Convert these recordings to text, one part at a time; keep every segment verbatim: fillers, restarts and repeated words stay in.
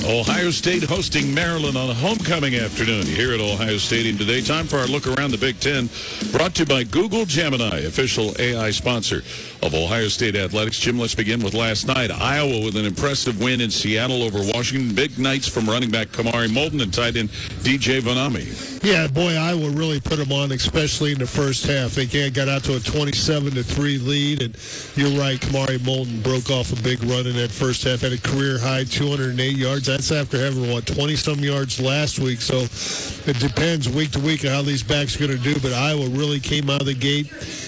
Ohio State hosting Maryland on a homecoming afternoon here at Ohio Stadium today. Time for our look around the Big Ten, brought to you by Google Gemini, official A I sponsor of Ohio State athletics. Jim, let's begin with last night. Iowa with an impressive win in Seattle over Washington. Big nights from running back Kamari Molden and tight end D J Vanami. Yeah, boy, Iowa really put them on, especially in the first half. They got out to a twenty-seven to three lead, and you're right, Kamari Molden broke off a big run in that first half, had a career-high two hundred eight yards. That's after having, what, twenty-some yards last week. So it depends week to week on how these backs are going to do, but Iowa really came out of the gate.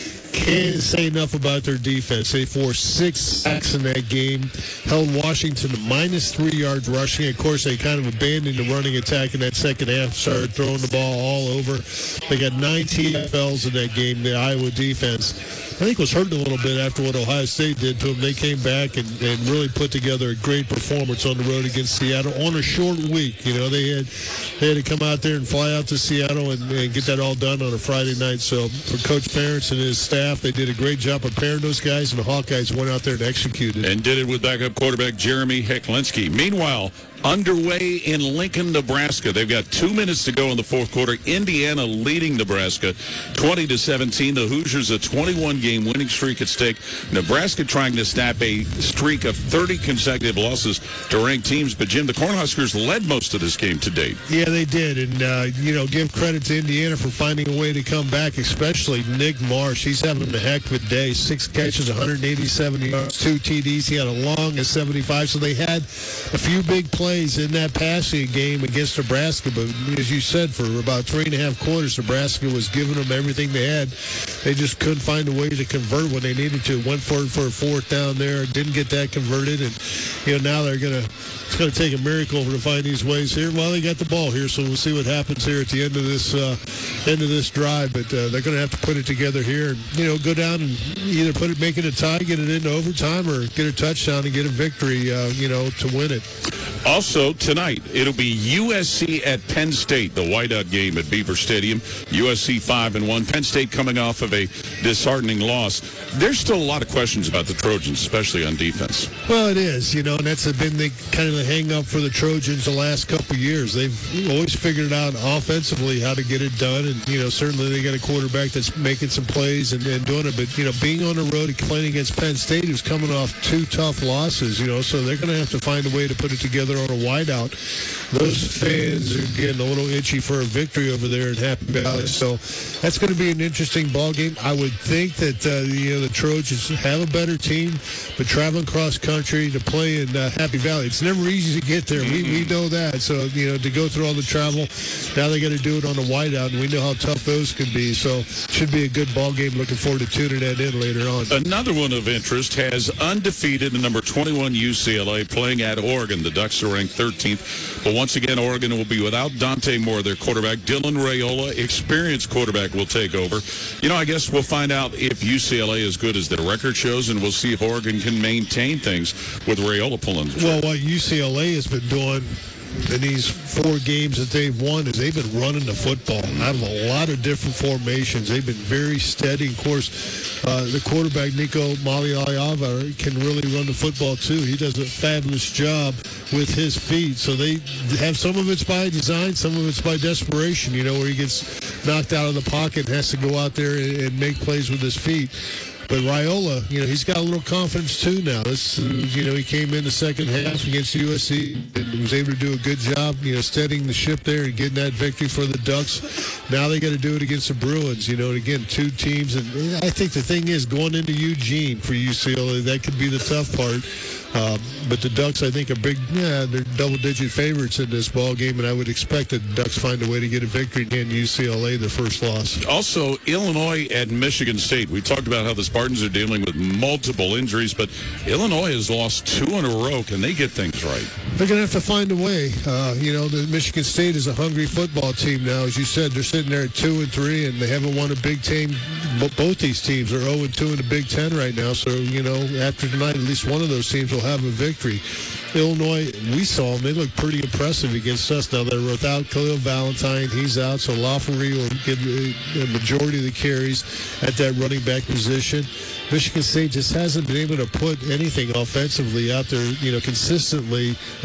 Can't say enough about their defense. They forced six sacks in that game, held Washington to minus three yards rushing. Of course, they kind of abandoned the running attack in that second half, started throwing the ball all over. They got nine T F Ls in that game, the Iowa defense. I think was hurting a little bit after what Ohio State did to them. They came back and, and really put together a great performance on the road against Seattle on a short week. You know, they had they had to come out there and fly out to Seattle and, and get that all done on a Friday night. So for Coach Ferentz and his staff, they did a great job preparing those guys, and the Hawkeyes went out there and executed. And did it with backup quarterback Jeremy Heklinski. Meanwhile, underway in Lincoln, Nebraska. They've got two minutes to go in the fourth quarter. Indiana leading Nebraska twenty to seventeen. The Hoosiers a twenty-one game winning streak at stake. Nebraska trying to snap a streak of thirty consecutive losses to ranked teams. But, Jim, the Cornhuskers led most of this game to date. Yeah, they did. And, uh, you know, give credit to Indiana for finding a way to come back, especially Nick Marsh. He's having a heck of a day. Six catches, one hundred eighty-seven yards, two T Ds. He had a long of seventy-five. So they had a few big plays in that passing game against Nebraska, but as you said, for about three and a half quarters, Nebraska was giving them everything they had. They just couldn't find a way to convert when they needed to. Went for it for a fourth down there, didn't get that converted, and you know now they're gonna. It's going to take a miracle to find these ways here. Well, they got the ball here, so we'll see what happens here at the end of this uh, end of this drive. But uh, they're going to have to put it together here, and you know, go down and either put it, make it a tie, get it into overtime, or get a touchdown and get a victory. Uh, you know, to win it. Also tonight, it'll be U S C at Penn State, the whiteout game at Beaver Stadium. U S C five and one. Penn State coming off of a disheartening loss. There's still a lot of questions about the Trojans, especially on defense. Well, it is, you know, and that's been the kind of the hang-up for the Trojans the last couple of years. They've always figured out offensively how to get it done, and, you know, certainly they got a quarterback that's making some plays and, and doing it. But, you know, being on the road and playing against Penn State, who's coming off two tough losses, you know, so they're going to have to find a way to put it together on a whiteout. Those fans are getting a little itchy for a victory over there in Happy Valley. So that's going to be an interesting ball game. I would think that, uh, you know, the Trojans have a better team, but traveling cross country to play in uh, Happy Valley, it's never easy to get there. We, we know that. So, you know, to go through all the travel, now they got to do it on the whiteout, and we know how tough those can be. So should be a good ball game. Looking forward to tuning that in later on. Another one of interest has undefeated the number twenty-one U C L A playing at Oregon. The Ducks are ranked thirteenth. But once again, Oregon will be without Dante Moore, their quarterback. Dylan Raiola, experienced quarterback, will take over. You know, I guess we'll find out if U C L A is good as their record shows, and we'll see if Oregon can maintain things with Raiola pulling the Well, what U C L A has been doing in these four games that they've won is they've been running the football out of a lot of different formations. They've been very steady. Of course, uh, the quarterback, Nico Maliava, can really run the football, too. He does a fabulous job with his feet. So they have some of it's by design, some of it's by desperation, you know, where he gets knocked out of the pocket and has to go out there and, and make plays with his feet. But Raiola, you know, he's got a little confidence, too, now. This, you know, he came in the second half against U S C and was able to do a good job, you know, steadying the ship there and getting that victory for the Ducks. Now they got to do it against the Bruins, you know, and again, two teams. And I think the thing is, going into Eugene for U C L A, that could be the tough part. Uh, but the Ducks, I think, are big, yeah, they're double-digit favorites in this ball game, and I would expect that the Ducks find a way to get a victory against U C L A, their first loss. Also, Illinois at Michigan State. We talked about how the Spartans are dealing with multiple injuries, but Illinois has lost two in a row. Can they get things right? They're going to have to find a way. Uh, you know, the Michigan State is a hungry football team now. As you said, they're sitting there at two and three, and they haven't won a Big Ten. Both these teams are oh and two in the Big Ten right now. So, you know, after tonight, at least one of those teams will have a victory. Illinois, we saw them. They look pretty impressive against us. Now, they're without Khalil Valentine. He's out, so Lafreniere will get the majority of the carries at that running back position. Michigan State just hasn't been able to put anything offensively out there, you know, consistently